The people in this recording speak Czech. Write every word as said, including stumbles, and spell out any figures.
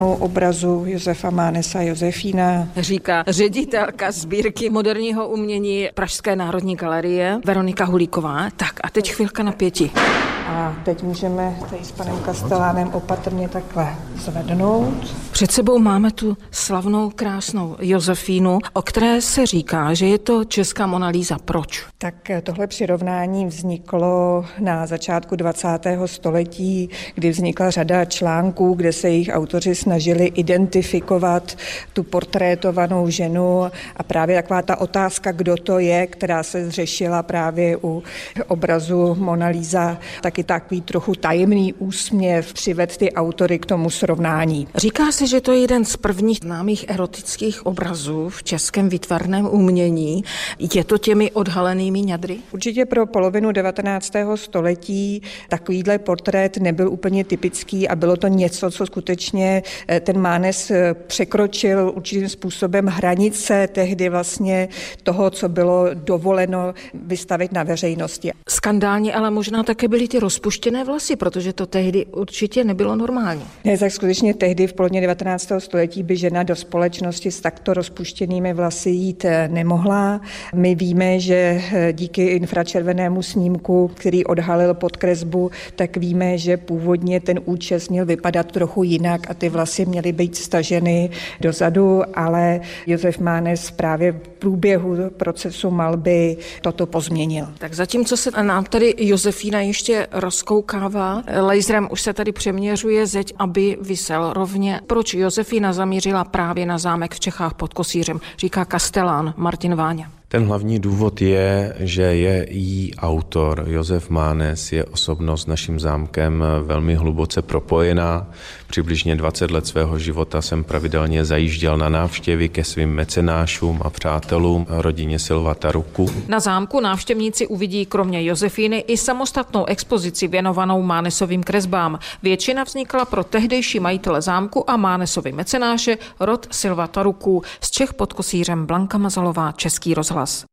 obrazu Josefa Mánese a Josefína. Říká ředitelka sbírky moderního umění Pražské národní galerie Veronika Hulíková. Tak a teď chvilka napětí. A teď můžeme tady s panem Kastelánem opatrně takhle zvednout. Před sebou máme tu slavnou, krásnou Josefínu, o které se říká, že je to česká Mona Lisa. Proč? Tak tohle přirovnání vzniklo na začátku dvacátého století, kdy vznikla řada článků, kde se jejich autoři snažili identifikovat tu portrétovanou ženu a právě taková ta otázka, kdo to je, která se zřešila právě u obrazu Mona Lisa, taky takový trochu tajemný úsměv přived ty autory k tomu srovnání. Říká se, že to je jeden z prvních známých erotických obrazů v českém výtvarném umění. Je to těmi odhalenými ňadry? Určitě pro polovinu devatenáctého století takovýhle portrét nebyl úplně typický a bylo to něco, co skutečně ten Mánes překročil určitým způsobem hranice tehdy vlastně toho, co bylo dovoleno vystavit na veřejnosti. Skandální, ale možná také byly ty rozpuštěné vlasy, protože to tehdy určitě nebylo normální. Ne, tak skutečně tehdy v polovině devatenáctého století by žena do společnosti s takto rozpuštěnými vlasy jít nemohla. My víme, že díky infračervenému snímku, který odhalil podkresbu, tak víme, že původně ten účes měl vypadat trochu jinak a ty vlasy měly být staženy dozadu, ale Josef Mánes právě v průběhu procesu malby toto pozměnil. Tak zatímco se nám tady Josefína ještě rozkoukává, laserem už se tady přeměřuje zeď, aby visel rovně. Proč Josefína zamířila právě na zámek v Čechách pod Kosířem, říká kastelán Martin Váňa. Ten hlavní důvod je, že je jí autor. Josef Mánes je osobnost s naším zámkem velmi hluboce propojená. Přibližně dvacet let svého života jsem pravidelně zajížděl na návštěvy ke svým mecenášům a přátelům, rodině Silva Ruku. Na zámku návštěvníci uvidí kromě Josefíny i samostatnou expozici věnovanou Mánesovým kresbám. Většina vznikla pro tehdejší majitele zámku a Mánesovi mecenáše rod Silva Ruku. Z Čech pod Kosířem Blanka Mazalová, Český rozhlas.